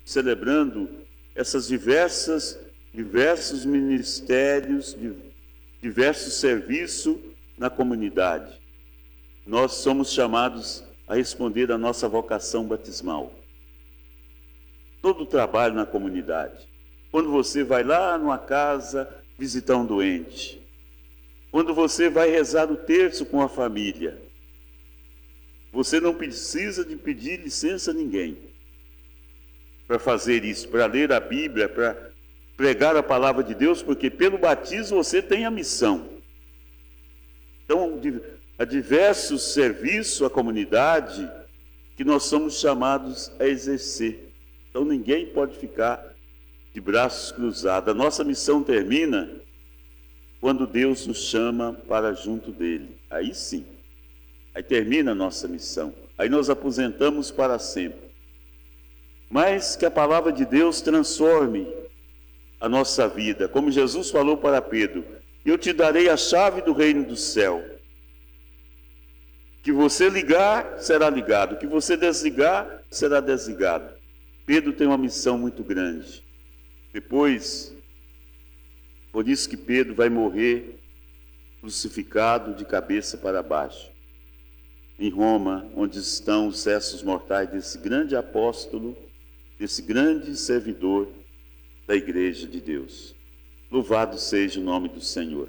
celebrando essas diversos ministérios, diversos serviços na comunidade. Nós somos chamados a responder à nossa vocação batismal. Todo o trabalho na comunidade. Quando você vai lá numa casa visitar um doente, quando você vai rezar o terço com a família, você não precisa de pedir licença a ninguém para fazer isso, para ler a Bíblia, para pregar a palavra de Deus, porque pelo batismo você tem a missão. Então, há diversos serviços à comunidade que nós somos chamados a exercer. Então, ninguém pode ficar de braços cruzados. A nossa missão termina quando Deus nos chama para junto dele. Aí sim, aí termina a nossa missão. Aí nós aposentamos para sempre. Mas que a palavra de Deus transforme a nossa vida. Como Jesus falou para Pedro, eu te darei a chave do reino do céu. Que você ligar, será ligado. Que você desligar, será desligado. Pedro tem uma missão muito grande. Depois, por isso que Pedro vai morrer crucificado de cabeça para baixo. Em Roma, onde estão os restos mortais desse grande apóstolo, desse grande servidor da Igreja de Deus. Louvado seja o nome do Senhor.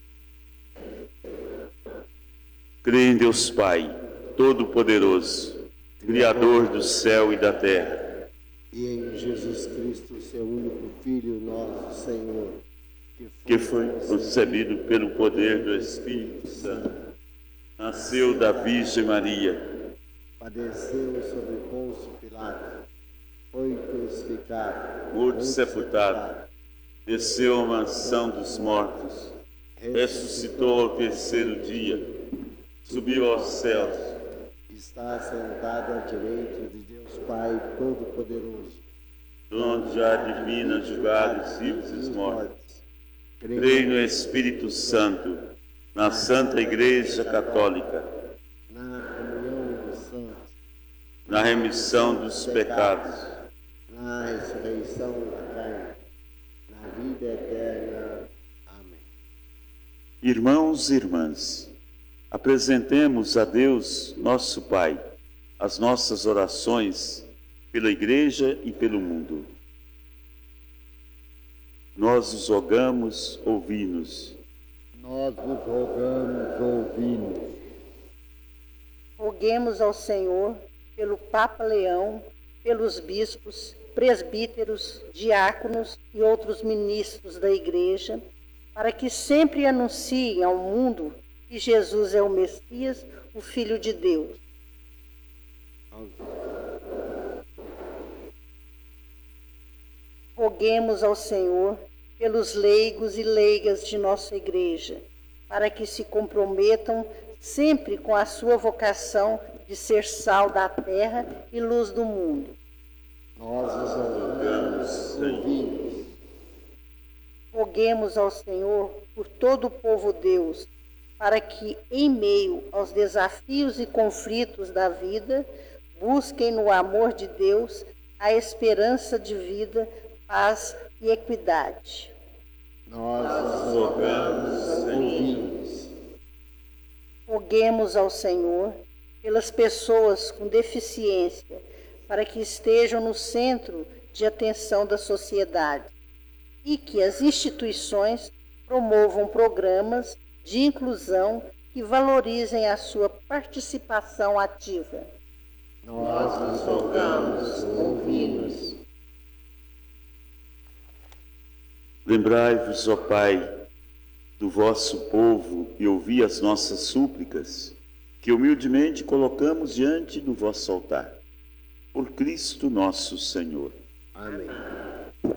Creio em Deus Pai, Todo-Poderoso, Criador do céu e da terra, e em Jesus Cristo, seu único Filho, nosso Senhor, que foi concebido pelo poder do Espírito Santo, nasceu da Virgem Maria, padeceu sob Pôncio Pilato, foi crucificado, morto e sepultado, desceu à mansão dos mortos, ressuscitou ao terceiro dia, subiu aos céus, está sentado à direita de Deus Pai Todo-Poderoso, onde há divina julgar os vivos e os mortos. Creio no Espírito Santo, na Santa Igreja Católica, na comunhão dos santos, na remissão dos pecados, na ressurreição da carne, na vida eterna. Amém. Irmãos e irmãs, apresentemos a Deus, nosso Pai, as nossas orações pela Igreja e pelo mundo. Nós os rogamos, ouvi-nos. Nós vos rogamos, ouvi-nos. Roguemos ao Senhor pelo Papa Leão, pelos bispos, presbíteros, diáconos e outros ministros da Igreja, para que sempre anunciem ao mundo que Jesus é o Messias, o Filho de Deus. Roguemos ao Senhor pelos leigos e leigas de nossa Igreja, para que se comprometam sempre com a sua vocação de ser sal da terra e luz do mundo. Nós os rogamos, ouvi-nos. Roguemos ao Senhor por todo o povo Deus, para que, em meio aos desafios e conflitos da vida, busquem no amor de Deus a esperança de vida, paz e equidade. Nós os rogamos, ouvi-nos. Roguemos ao Senhor pelas pessoas com deficiência, para que estejam no centro de atenção da sociedade e que as instituições promovam programas de inclusão que valorizem a sua participação ativa. Nós os rogamos, ouvi-nos. Lembrai-vos, ó Pai, do vosso povo e ouvi as nossas súplicas, que humildemente colocamos diante do vosso altar. Por Cristo nosso Senhor. Amém.